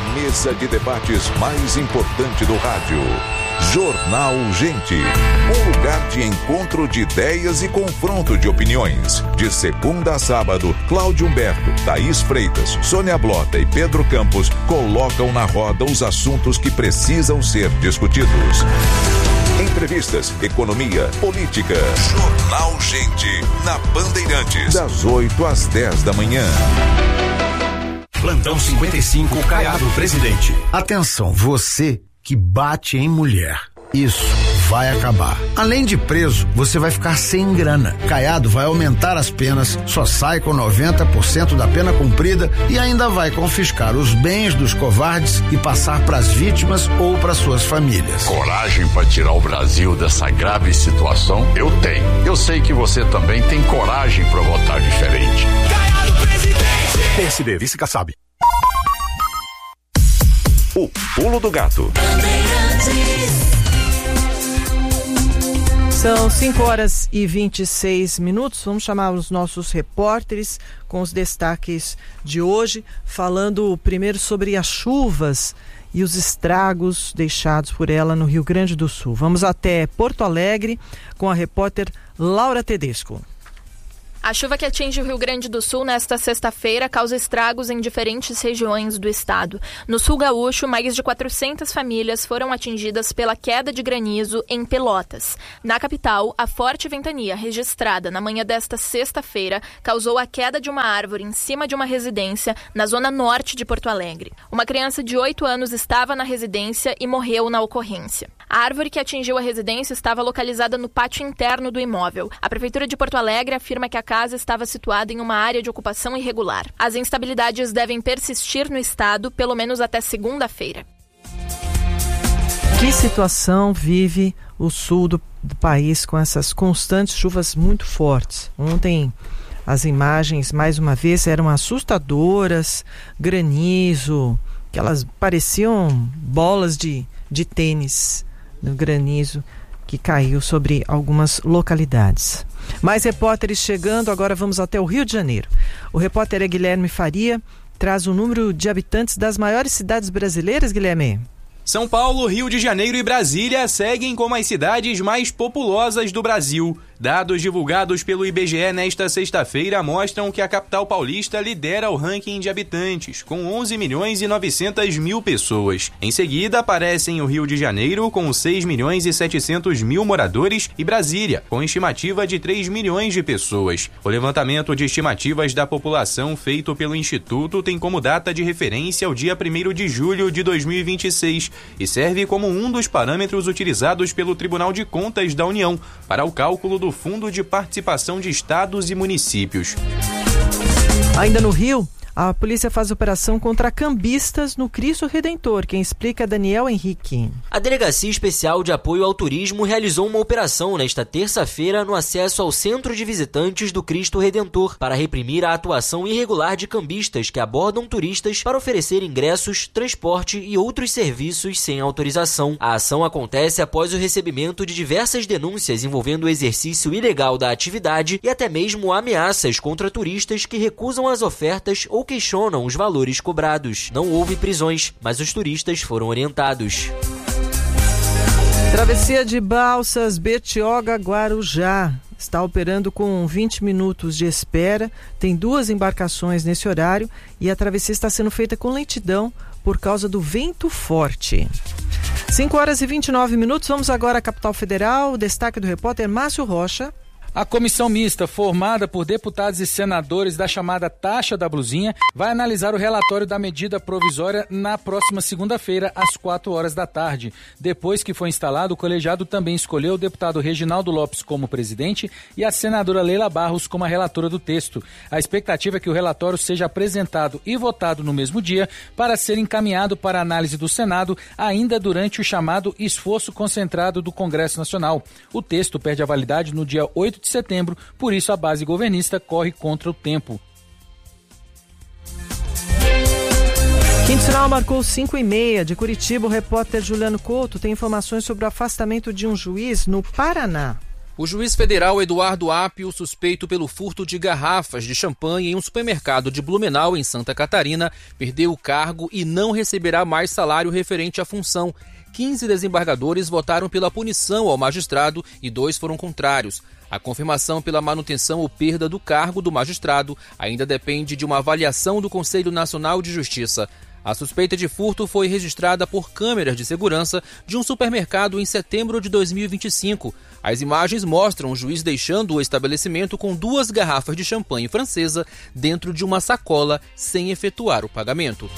mesa de debates mais importante do rádio. Jornal Gente. Um lugar de encontro de ideias e confronto de opiniões. De segunda a sábado, Cláudio Humberto, Thaís Freitas, Sônia Blota e Pedro Campos colocam na roda os assuntos que precisam ser discutidos. Entrevistas, economia, política. Jornal Gente, na Bandeirantes. Das 8 às 10 da manhã. Plantão 55, Caiado, presidente. Atenção, você que bate em mulher. Isso vai acabar. Além de preso, você vai ficar sem grana. Caiado vai aumentar as penas, só sai com 90% da pena cumprida e ainda vai confiscar os bens dos covardes e passar para as vítimas ou para suas famílias. Coragem para tirar o Brasil dessa grave situação? Eu tenho. Eu sei que você também tem coragem para votar diferente. Caiado, presidente! PSD, vice-Kassab. O Pulo do Gato. São 5h26. Vamos chamar os nossos repórteres com os destaques de hoje, falando primeiro sobre as chuvas e os estragos deixados por ela no Rio Grande do Sul. Vamos até Porto Alegre com a repórter Laura Tedesco. A chuva que atinge o Rio Grande do Sul nesta sexta-feira causa estragos em diferentes regiões do estado. No sul gaúcho, mais de 400 famílias foram atingidas pela queda de granizo em Pelotas. Na capital, a forte ventania registrada na manhã desta sexta-feira causou a queda de uma árvore em cima de uma residência na zona norte de Porto Alegre. Uma criança de 8 anos estava na residência e morreu na ocorrência. A árvore que atingiu a residência estava localizada no pátio interno do imóvel. A Prefeitura de Porto Alegre afirma que a casa estava situada em uma área de ocupação irregular. As instabilidades devem persistir no estado pelo menos até segunda-feira. Que situação vive o sul do país com essas constantes chuvas muito fortes? Ontem as imagens, mais uma vez, eram assustadoras, granizo, que elas pareciam bolas de tênis no granizo que caiu sobre algumas localidades. Mais repórteres chegando, agora vamos até o Rio de Janeiro. O repórter Guilherme Faria traz o número de habitantes das maiores cidades brasileiras, Guilherme. São Paulo, Rio de Janeiro e Brasília seguem como as cidades mais populosas do Brasil. Dados divulgados pelo IBGE nesta sexta-feira mostram que a capital paulista lidera o ranking de habitantes, com 11.900.000 pessoas. Em seguida, aparecem o Rio de Janeiro, com 6.700.000 moradores, e Brasília, com estimativa de 3 milhões de pessoas. O levantamento de estimativas da população feito pelo Instituto tem como data de referência o dia 1º de julho de 2026 e serve como um dos parâmetros utilizados pelo Tribunal de Contas da União para o cálculo do Fundo de Participação de Estados e Municípios. Ainda no Rio, a polícia faz operação contra cambistas no Cristo Redentor. Quem explica é Daniel Henrique. A Delegacia Especial de Apoio ao Turismo realizou uma operação nesta terça-feira no acesso ao Centro de Visitantes do Cristo Redentor para reprimir a atuação irregular de cambistas que abordam turistas para oferecer ingressos, transporte e outros serviços sem autorização. A ação acontece após o recebimento de diversas denúncias envolvendo o exercício ilegal da atividade e até mesmo ameaças contra turistas que recusam as ofertas ou questionam os valores cobrados. Não houve prisões, mas os turistas foram orientados. Travessia de Balsas, Bertioga-Guarujá está operando com 20 minutos de espera. Tem 2 embarcações nesse horário e a travessia está sendo feita com lentidão por causa do vento forte. 5h29. Vamos agora à capital federal. O destaque do repórter Márcio Rocha. A comissão mista, formada por deputados e senadores da chamada taxa da blusinha, vai analisar o relatório da medida provisória na próxima segunda-feira, às 4h da tarde. Depois que foi instalado, o colegiado também escolheu o deputado Reginaldo Lopes como presidente e a senadora Leila Barros como a relatora do texto. A expectativa é que o relatório seja apresentado e votado no mesmo dia para ser encaminhado para análise do Senado ainda durante o chamado esforço concentrado do Congresso Nacional. O texto perde a validade no dia 8 de setembro, por isso a base governista corre contra o tempo. Quinto sinal marcou 5h30. De Curitiba, o repórter Juliano Couto tem informações sobre o afastamento de um juiz no Paraná. O juiz federal Eduardo Apio, suspeito pelo furto de garrafas de champanhe em um supermercado de Blumenau, em Santa Catarina, perdeu o cargo e não receberá mais salário referente à função. 15 desembargadores votaram pela punição ao magistrado e 2 foram contrários. A confirmação pela manutenção ou perda do cargo do magistrado ainda depende de uma avaliação do Conselho Nacional de Justiça. A suspeita de furto foi registrada por câmeras de segurança de um supermercado em setembro de 2025. As imagens mostram o juiz deixando o estabelecimento com 2 garrafas de champanhe francesa dentro de uma sacola sem efetuar o pagamento.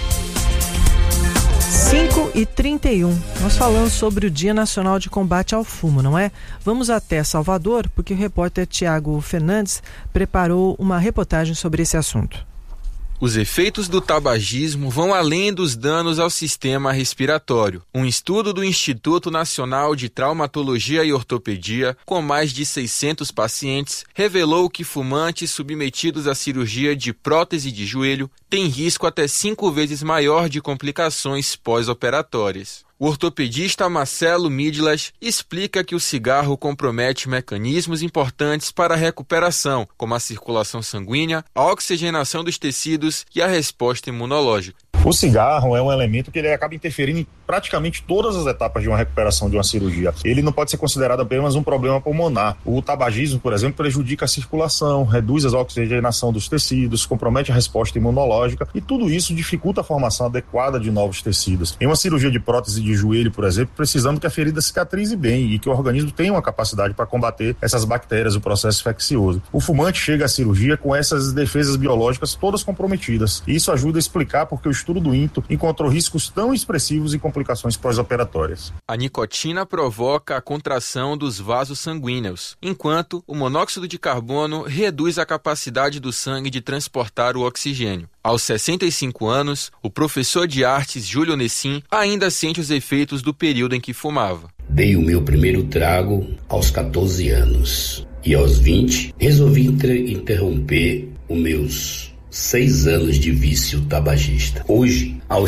5h31. Nós falamos sobre o Dia Nacional de Combate ao Fumo, não é? Vamos até Salvador, porque o repórter Tiago Fernandes preparou uma reportagem sobre esse assunto. Os efeitos do tabagismo vão além dos danos ao sistema respiratório. Um estudo do Instituto Nacional de Traumatologia e Ortopedia, com mais de 600 pacientes, revelou que fumantes submetidos à cirurgia de prótese de joelho têm risco até 5 vezes maior de complicações pós-operatórias. O ortopedista Marcelo Midlas explica que o cigarro compromete mecanismos importantes para a recuperação, como a circulação sanguínea, a oxigenação dos tecidos e a resposta imunológica. O cigarro é um elemento que ele acaba interferindo em praticamente todas as etapas de uma recuperação de uma cirurgia. Ele não pode ser considerado apenas um problema pulmonar. O tabagismo, por exemplo, prejudica a circulação, reduz a oxigenação dos tecidos, compromete a resposta imunológica e tudo isso dificulta a formação adequada de novos tecidos. Em uma cirurgia de prótese de joelho, por exemplo, precisamos que a ferida cicatrize bem e que o organismo tenha uma capacidade para combater essas bactérias, o processo infeccioso. O fumante chega à cirurgia com essas defesas biológicas todas comprometidas. E isso ajuda a explicar porque o estudo do INTO encontrou riscos tão expressivos em complicações pós-operatórias. A nicotina provoca a contração dos vasos sanguíneos, enquanto o monóxido de carbono reduz a capacidade do sangue de transportar o oxigênio. Aos 65 anos, o professor de artes Júlio Nessim ainda sente os efeitos do período em que fumava. Dei o meu primeiro trago aos 14 anos e aos 20 resolvi interromper os meus 6 anos de vício tabagista. Hoje, aos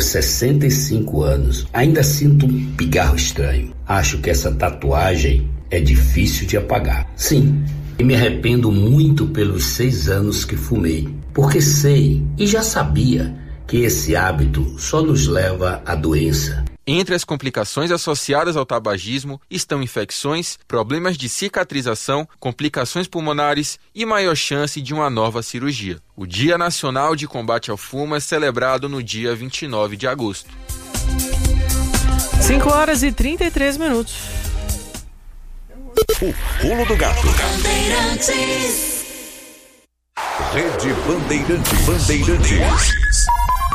65 anos, ainda sinto um pigarro estranho. Acho que essa tatuagem é difícil de apagar. Sim, e me arrependo muito pelos 6 anos que fumei, porque sei e já sabia que esse hábito só nos leva à doença. Entre as complicações associadas ao tabagismo estão infecções, problemas de cicatrização, complicações pulmonares e maior chance de uma nova cirurgia. O Dia Nacional de Combate ao Fumo é celebrado no dia 29 de agosto. 5h33. O Pulo do Gato. Rede Bandeirantes.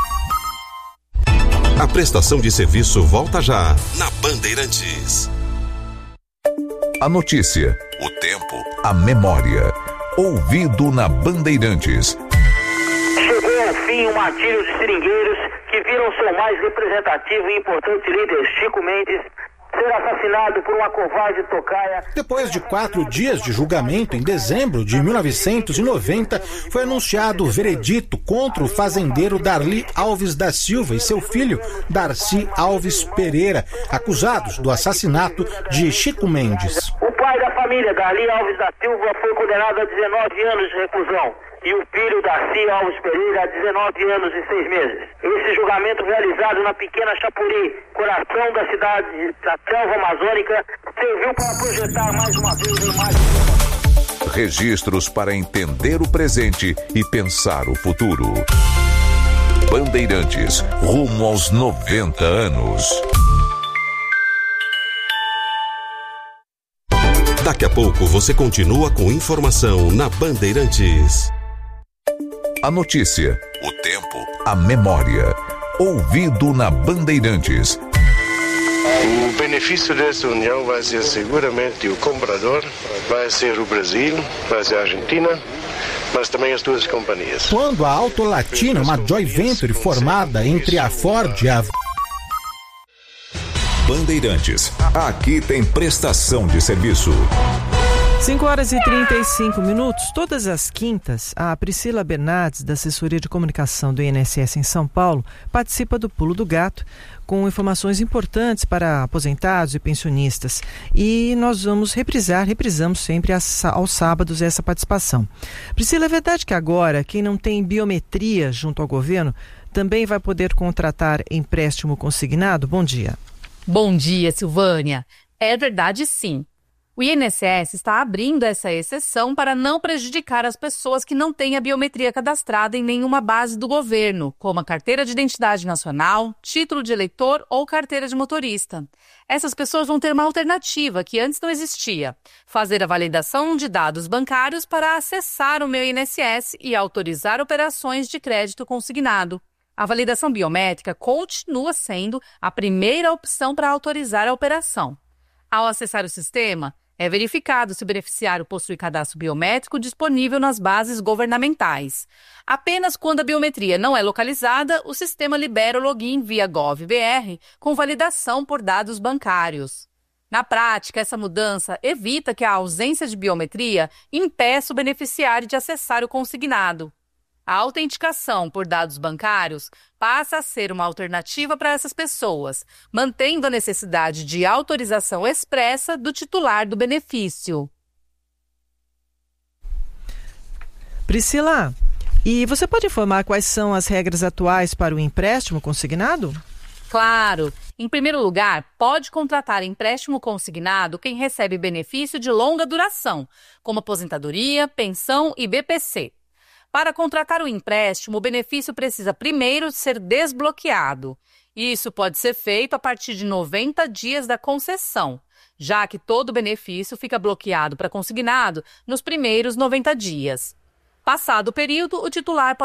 A prestação de serviço volta já na Bandeirantes. A notícia, o tempo, a memória. Ouvido na Bandeirantes. Chegou ao fim o martírio de seringueiros que viram seu mais representativo e importante líder, Chico Mendes, ser assassinado por uma covarde tocaia. Depois de 4 dias de julgamento, em dezembro de 1990, foi anunciado o veredito contra o fazendeiro Darli Alves da Silva e seu filho, Darcy Alves Pereira, acusados do assassinato de Chico Mendes. O pai da família, Darli Alves da Silva, foi condenado a 19 anos de reclusão. E o filho, Darcy Alves Pereira, a 19 anos e 6 meses. Esse julgamento realizado na pequena Chapuri, coração da cidade da selva amazônica, serviu para projetar mais uma vez a imagem. Registros para entender o presente e pensar o futuro. Bandeirantes, rumo aos 90 anos. Daqui a pouco você continua com informação na Bandeirantes. A notícia, o tempo, a memória. Ouvido na Bandeirantes. O benefício dessa união vai ser seguramente o comprador, vai ser o Brasil, vai ser a Argentina, mas também as duas companhias. Quando a Auto Latina, uma joint venture formada entre a Ford e a Bandeirantes, aqui tem prestação de serviço. 5h35. Todas as quintas, a Priscila Bernardes, da Assessoria de Comunicação do INSS em São Paulo, participa do Pulo do Gato com informações importantes para aposentados e pensionistas. E nós reprisamos sempre aos sábados essa participação. Priscila, é verdade que agora quem não tem biometria junto ao governo também vai poder contratar empréstimo consignado? Bom dia. Bom dia, Silvânia. É verdade, sim. O INSS está abrindo essa exceção para não prejudicar as pessoas que não têm a biometria cadastrada em nenhuma base do governo, como a carteira de identidade nacional, título de eleitor ou carteira de motorista. Essas pessoas vão ter uma alternativa que antes não existia: fazer a validação de dados bancários para acessar o Meu INSS e autorizar operações de crédito consignado. A validação biométrica continua sendo a primeira opção para autorizar a operação. Ao acessar o sistema, é verificado se o beneficiário possui cadastro biométrico disponível nas bases governamentais. Apenas quando a biometria não é localizada, o sistema libera o login via Gov.br com validação por dados bancários. Na prática, essa mudança evita que a ausência de biometria impeça o beneficiário de acessar o consignado. A autenticação por dados bancários passa a ser uma alternativa para essas pessoas, mantendo a necessidade de autorização expressa do titular do benefício. Priscila, e você pode informar quais são as regras atuais para o empréstimo consignado? Claro! Em primeiro lugar, pode contratar empréstimo consignado quem recebe benefício de longa duração, como aposentadoria, pensão e BPC. Para contratar o empréstimo, o benefício precisa primeiro ser desbloqueado. Isso pode ser feito a partir de 90 dias da concessão, já que todo benefício fica bloqueado para consignado nos primeiros 90 dias. Passado o período, o titular pode